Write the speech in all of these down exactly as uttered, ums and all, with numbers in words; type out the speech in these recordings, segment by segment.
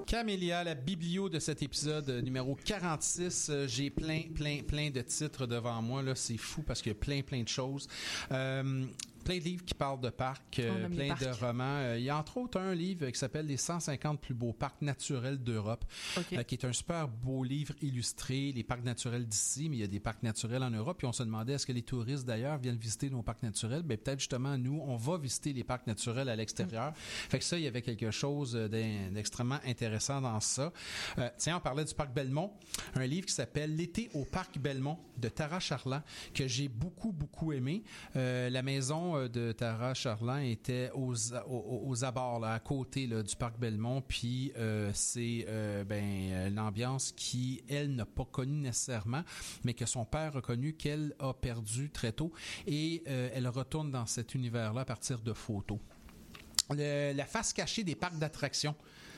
Camélia, la biblio de cet épisode numéro quarante-six. Euh, j'ai plein, plein, plein de titres devant moi. Là, c'est fou parce qu'il y a plein, plein de choses. Euh, plein de livres qui parlent de parcs, euh, plein de romans. Euh, il y a entre autres un livre qui s'appelle « Les cent cinquante plus beaux parcs naturels d'Europe okay. », euh, qui est un super beau livre illustré, les parcs naturels d'ici, mais il y a des parcs naturels en Europe. Puis on se demandait, est-ce que les touristes d'ailleurs viennent visiter nos parcs naturels? Ben, peut-être justement, nous, on va visiter les parcs naturels à l'extérieur. Mm. Fait que ça, il y avait quelque chose d'extrêmement intéressant dans ça. Euh, tiens, on parlait du parc Belmont, un livre qui s'appelle « L'été au parc Belmont » de Tara Charland, que j'ai beaucoup, beaucoup aimé. Euh, la maison de Tara Charland était aux, aux, aux abords, là, à côté là, du parc Belmont, puis euh, c'est euh, ben, l'ambiance qui, elle, n'a pas connue nécessairement, mais que son père a connu, qu'elle a perdu très tôt, et euh, elle retourne dans cet univers-là à partir de photos. Le, la face cachée des parcs d'attractions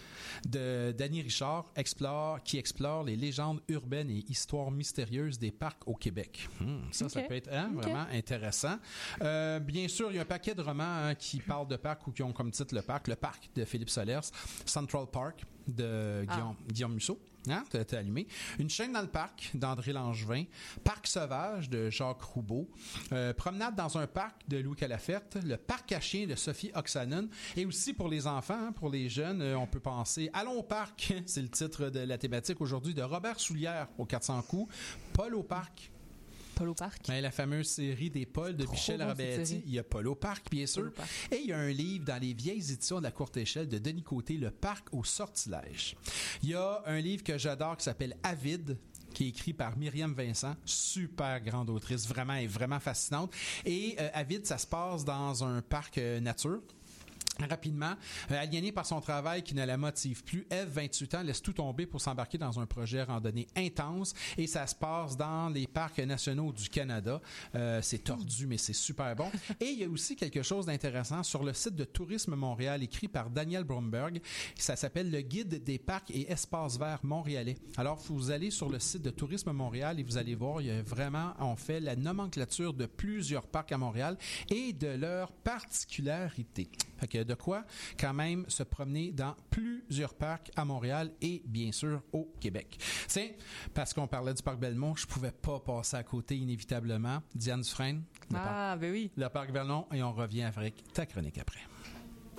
de Danny Richard explore, qui explore les légendes urbaines et histoires mystérieuses des parcs au Québec. Hum, ça, okay. ça peut être hein, okay. vraiment intéressant. Euh, bien sûr, il y a un paquet de romans hein, qui parlent de parcs ou qui ont comme titre le parc. Le parc de Philippe Solers, Central Park de Guillaume, ah. Guillaume Musso. Hein, t'as, t'as allumé. Une chaîne dans le parc d'André Langevin. Parc sauvage de Jacques Roubaud. Euh, promenade dans un parc de Louis Calaferte. Le parc à chiens de Sophie Oksanen. Et aussi pour les enfants, hein, pour les jeunes, euh, on peut penser Allons au parc. C'est le titre de la thématique aujourd'hui de Robert Soulière au quatre cents coups. Paul au parc. Paul au parc. Ben, la fameuse série des Pauls de Trop Michel bon, Rabelais. Il y a Paul au parc, bien sûr. Parc. Et il y a un livre dans les vieilles éditions de la courte échelle de Denis Côté, Le parc au sortilège. Il y a un livre que j'adore qui s'appelle Avide, qui est écrit par Myriam Vincent, super grande autrice, vraiment, est vraiment fascinante. Et euh, Avide, ça se passe dans un parc euh, nature. Rapidement, euh, aliénée par son travail qui ne la motive plus, Ève, vingt-huit ans, laisse tout tomber pour s'embarquer dans un projet randonnée intense et ça se passe dans les parcs nationaux du Canada. Euh, c'est tordu, mais c'est super bon. Et il y a aussi quelque chose d'intéressant sur le site de Tourisme Montréal écrit par Daniel Bromberg. Ça s'appelle le Guide des parcs et espaces verts montréalais. Alors, vous allez sur le site de Tourisme Montréal et vous allez voir, il y a vraiment, on fait la nomenclature de plusieurs parcs à Montréal et de leurs particularités. Fait que de quoi, quand même, se promener dans plusieurs parcs à Montréal et, bien sûr, au Québec. Tiens, parce qu'on parlait du parc Belmont, je pouvais pas passer à côté inévitablement. Diane Dufresne, le ah, parc, ben oui. le parc Belmont, et on revient avec ta chronique après.